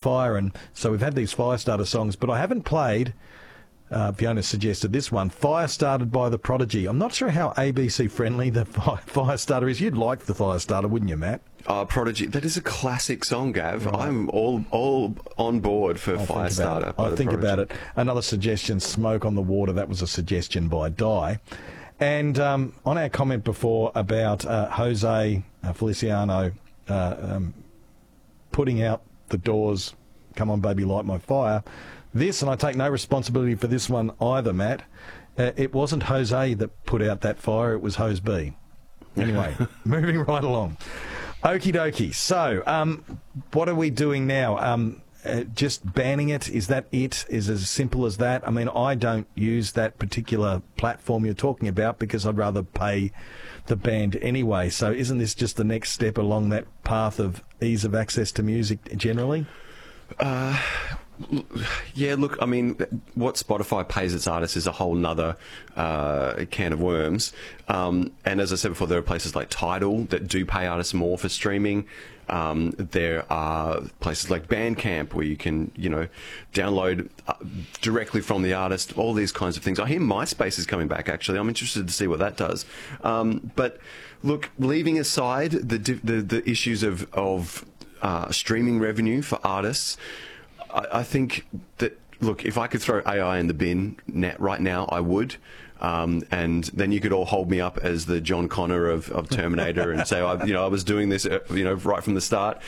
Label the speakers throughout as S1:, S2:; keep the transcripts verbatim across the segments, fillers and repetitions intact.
S1: fire, and so we've had these Firestarter songs, but I haven't played, uh, Fiona suggested this one, Fire Started by The Prodigy. I'm not sure how A B C friendly the fi- Firestarter is. You'd like the Firestarter, wouldn't you, Matt?
S2: Uh, Prodigy, that is a classic song, Gav.
S1: Right.
S2: I'm all all on board for
S1: I'll
S2: Firestarter.
S1: I'll think about it. Another suggestion, Smoke on the Water. That was a suggestion by Di. And um, on our comment before about uh, Jose uh, Feliciano uh, um, putting out the doors, Come On Baby Light My Fire, this, and I take no responsibility for this one either, Matt, uh, it wasn't Jose that put out that fire, it was Hose B. Anyway, moving right along. Okie dokie. So, um, what are we doing now? Um, uh, just banning it? Is that it? Is it as simple as that? I mean, I don't use that particular platform you're talking about because I'd rather pay the band anyway. So isn't this just the next step along that path of ease of access to music generally?
S2: Uh, yeah, look, I mean, what Spotify pays its artists is a whole nother uh, can of worms. Um, and as I said before, there are places like Tidal that do pay artists more for streaming. Um, there are places like Bandcamp where you can, you know, download uh, directly from the artist, all these kinds of things. I hear MySpace is coming back, actually. I'm interested to see what that does. Um, but look, leaving aside the the, the issues of, of uh, streaming revenue for artists, I, I think that, look, if I could throw A I in the bin net right now, I would. Um, and then you could all hold me up as the John Connor of, of Terminator and say, I, you know, I was doing this, you know, right from the start.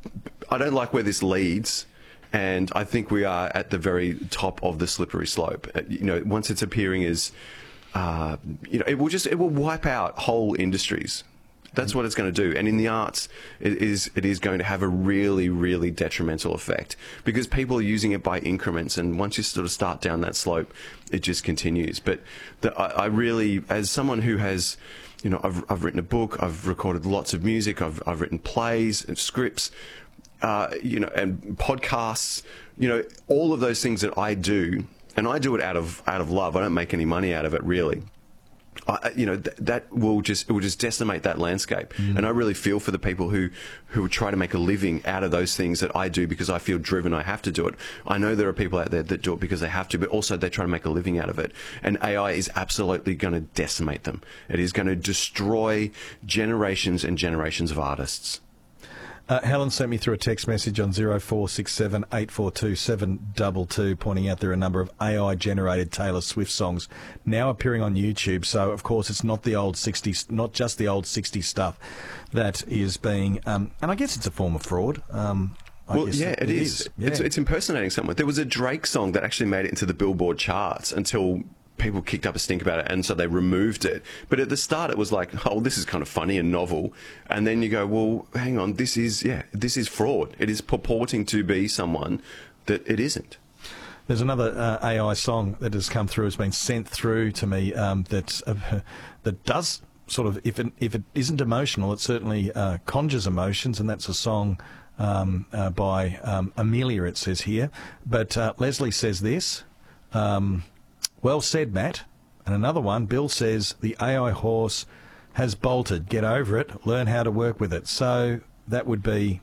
S2: I don't like where this leads, and I think we are at the very top of the slippery slope. You know, once it's appearing as, uh, you know, it will just it will wipe out whole industries. That's what it's going to do. And in the arts, it is it is going to have a really, really detrimental effect because people are using it by increments. And once you sort of start down that slope, it just continues. But the, I, I really, as someone who has, you know, I've, I've written a book, I've recorded lots of music, I've, I've written plays and scripts, uh, you know, and podcasts, you know, all of those things that I do, and I do it out of out of love. I don't make any money out of it, really. I, you know, th that will just it will just decimate that landscape, mm. and I really feel for the people who who try to make a living out of those things that I do because I feel driven. I have to do it. I know there are people out there that do it because they have to, but also they try to make a living out of it. And A I is absolutely going to decimate them. It is going to destroy generations and generations of artists.
S1: Uh, Helen sent me through a text message on zero four six seven eight four two seven two two pointing out there are a number of A I-generated Taylor Swift songs now appearing on YouTube. So, of course, it's not the old sixties, not just the old sixties stuff that is being, um, and I guess it's a form of fraud. Um, I
S2: well,
S1: guess
S2: yeah,
S1: it,
S2: it is.
S1: is. Yeah.
S2: It's, it's impersonating someone. There was a Drake song that actually made it into the Billboard charts until people kicked up a stink about it, and so they removed it. But at the start, it was like, oh, this is kind of funny and novel. And then you go, well, hang on, this is, yeah, this is fraud. It is purporting to be someone that it isn't.
S1: There's another uh, A I song that has come through, has been sent through to me um, that uh, that does sort of, if it, if it isn't emotional, it certainly uh, conjures emotions, and that's a song um, uh, by um, Amelia, it says here. But uh, Leslie says this. Um, Well said, Matt. And another one, Bill says, the A I horse has bolted. Get over it. Learn how to work with it. So that would be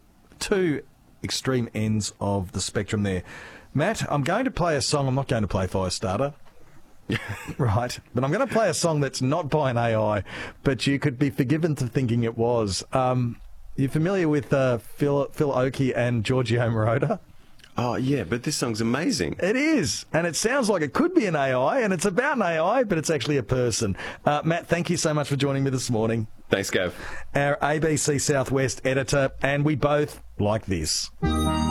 S1: two extreme ends of the spectrum there. Matt, I'm going to play a song. I'm not going to play Firestarter. Right. But I'm going to play a song that's not by an A I, but you could be forgiven for thinking it was. Um, you familiar with uh, Phil, Phil Oakey and Giorgio Moroder?
S2: Oh, yeah, but this song's amazing.
S1: It is, and it sounds like it could be an A I, and it's about an A I, but it's actually a person. Uh, Matt, thank you so much for joining me this morning.
S2: Thanks, Gav.
S1: Our A B C Southwest editor, and we both like this.